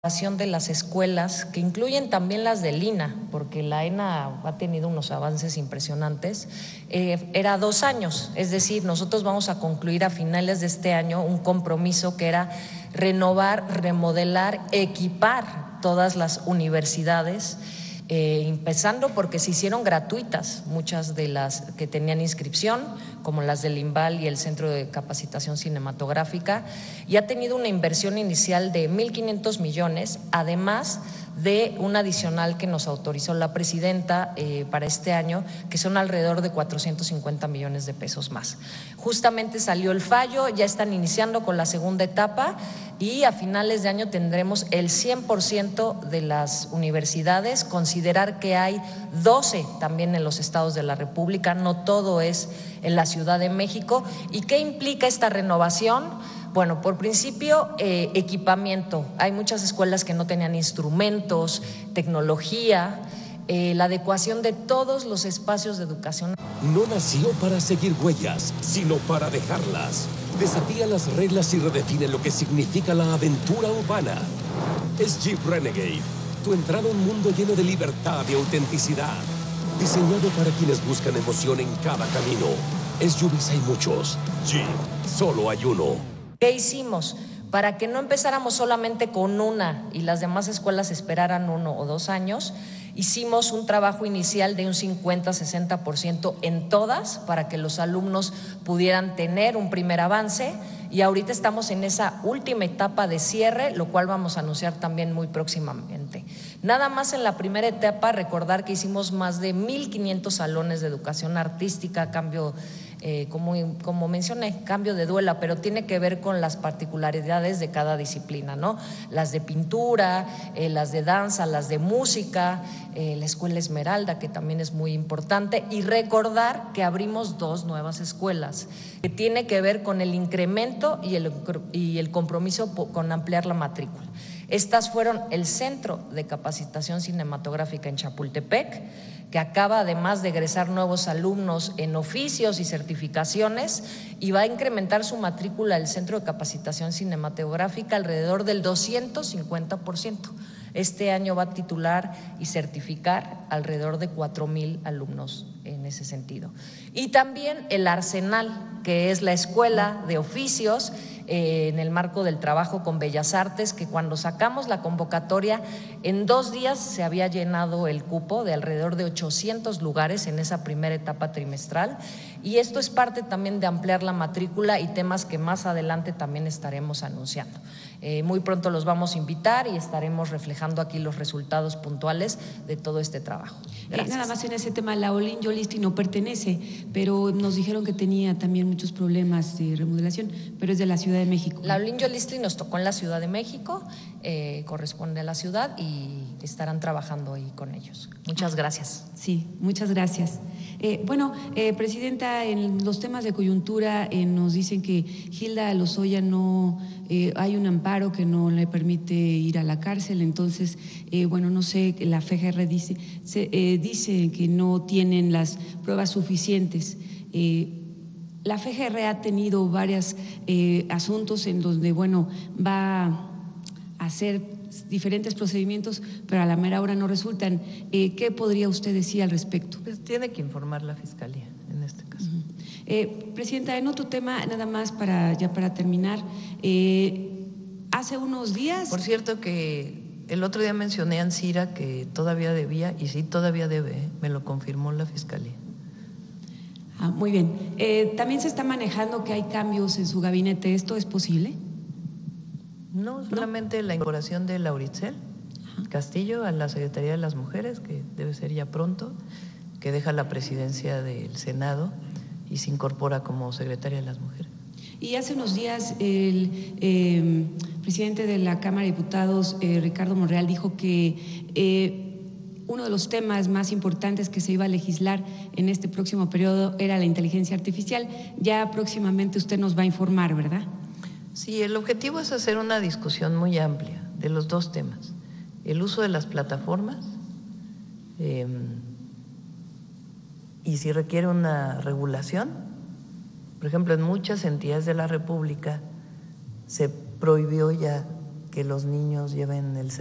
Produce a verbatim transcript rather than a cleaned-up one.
de las escuelas, que incluyen también las del I N A, porque la E N A ha tenido unos avances impresionantes, eh, era dos años, es decir, nosotros vamos a concluir a finales de este año un compromiso que era renovar, remodelar, equipar todas las universidades, eh, empezando porque se hicieron gratuitas muchas de las que tenían inscripción, como las del INVAL y el Centro de Capacitación Cinematográfica, y ha tenido una inversión inicial de mil quinientos millones, además de un adicional que nos autorizó la presidenta eh, para este año, que son alrededor de cuatrocientos cincuenta millones de pesos más. Justamente salió el fallo, ya están iniciando con la segunda etapa y a finales de año tendremos el cien por ciento de las universidades. Considerar que hay doce también en los estados de la República, no todo es en la Ciudad de México. ¿Y qué implica esta renovación? Bueno, por principio, eh, equipamiento. Hay muchas escuelas que no tenían instrumentos, tecnología, eh, la adecuación de todos los espacios de educación. No nació para seguir huellas, sino para dejarlas. Desafía las reglas y redefine lo que significa la aventura urbana. Es Jeep Renegade, tu entrada a un mundo lleno de libertad y autenticidad. Diseñado para quienes buscan emoción en cada camino. S U Vs hay muchos, Jeep solo hay uno. ¿Qué hicimos? Para que no empezáramos solamente con una y las demás escuelas esperaran uno o dos años, hicimos un trabajo inicial de un cincuenta a sesenta por ciento en todas para que los alumnos pudieran tener un primer avance, y ahorita estamos en esa última etapa de cierre, lo cual vamos a anunciar también muy próximamente. Nada más en la primera etapa, recordar que hicimos más de mil quinientos salones de educación artística, cambio Eh, como, como mencioné, cambio de duela, pero tiene que ver con las particularidades de cada disciplina, ¿no? Las de pintura, eh, las de danza, las de música, eh, la Escuela Esmeralda, que también es muy importante, y recordar que abrimos dos nuevas escuelas, que tiene que ver con el incremento y el, y el compromiso con ampliar la matrícula. Estas fueron el Centro de Capacitación Cinematográfica en Chapultepec, que acaba además de egresar nuevos alumnos en oficios y certificaciones, y va a incrementar su matrícula el Centro de Capacitación Cinematográfica alrededor del doscientos cincuenta por ciento. Este año va a titular y certificar alrededor de cuatro mil alumnos en ese sentido. Y también el Arsenal, que es la escuela de oficios eh, en el marco del trabajo con Bellas Artes, que cuando sacamos la convocatoria, en dos días se había llenado el cupo de alrededor de ochocientos lugares en esa primera etapa trimestral, y esto es parte también de ampliar la matrícula y temas que más adelante también estaremos anunciando. Eh, muy pronto los vamos a invitar y estaremos reflejando aquí los resultados puntuales de todo este trabajo. Eh, nada más en ese tema, la Olin Yolisti no pertenece, pero nos dijeron que tenía también muchos problemas de remodelación, pero es de la Ciudad de México. La Olin Yolisti nos tocó en la Ciudad de México, eh, corresponde a la ciudad y estarán trabajando ahí con ellos. Muchas gracias. Sí, muchas gracias. Eh, bueno, eh, Presidenta, en los temas de coyuntura eh, nos dicen que Hilda Lozoya no, eh, hay un amparo que no le permite ir a la cárcel, entonces, eh, bueno, no sé, la F G R dice, se, eh, dice que no tienen las pruebas suficientes. Eh, la F G R ha tenido varios eh, asuntos en donde, bueno, va a hacer diferentes procedimientos, pero a la mera hora no resultan. Eh, ¿Qué podría usted decir al respecto? Pues tiene que informar la Fiscalía en este caso. Uh-huh. eh, Presidenta, en otro tema, nada más para ya para terminar, eh, hace unos días… Por cierto que el otro día mencioné a Ancira que todavía debía, y sí, todavía debe, ¿eh? Me lo confirmó la Fiscalía. Ah, muy bien. Eh, También se está manejando que hay cambios en su gabinete. ¿Esto es posible? No, solamente ¿no? La incorporación de Lauritzel Castillo a la Secretaría de las Mujeres, que debe ser ya pronto, que deja la presidencia del Senado y se incorpora como secretaria de las Mujeres. Y hace unos días el eh, presidente de la Cámara de Diputados, eh, Ricardo Monreal, dijo que eh, uno de los temas más importantes que se iba a legislar en este próximo periodo era la inteligencia artificial. Ya próximamente usted nos va a informar, ¿verdad? Sí, el objetivo es hacer una discusión muy amplia de los dos temas: el uso de las plataformas eh, y si requiere una regulación. Por ejemplo, en muchas entidades de la República se prohibió ya que los niños lleven el